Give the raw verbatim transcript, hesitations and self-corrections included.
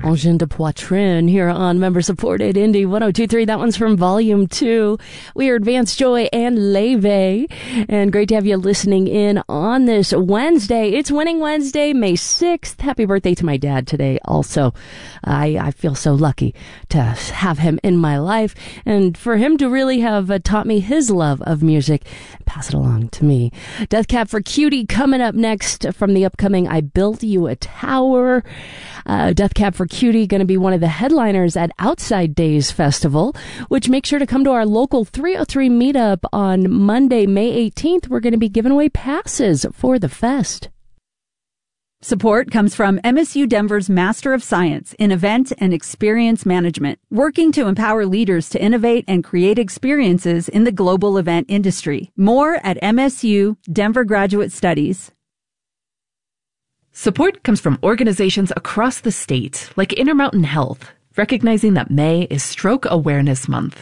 Engine de Poitrine here on member-supported Indie one oh two point three. That one's from Volume two. We are Advanced Joy and Leve. And great to have you listening in on this Wednesday. It's Winning Wednesday, May sixth. Happy birthday to my dad today also. I, I feel so lucky to have him in my life and for him to really have uh, taught me his love of music. Pass it along to me. Death Cab for Cutie coming up next from the upcoming I Built You a Tower. Uh, Death Cab for Cutie going to be one of the headliners at Outside Days Festival, which make sure to come to our local three oh three meetup on Monday, May eighteenth. We're going to be giving away passes for the fest. Support comes from M S U Denver's Master of Science in Event and Experience Management, working to empower leaders to innovate and create experiences in the global event industry. More at M S U Denver Graduate Studies. Support comes from organizations across the state, like Intermountain Health, recognizing that May is Stroke Awareness Month.